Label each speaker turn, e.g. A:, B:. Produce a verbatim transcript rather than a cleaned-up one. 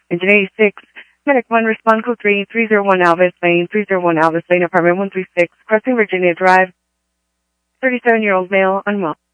A: Engine eighty-six. Medic one, respond code three, three zero one Alvis Lane, three zero one Alvis Lane, apartment one three six, crossing Virginia Drive. thirty-seven-year-old male, unwell.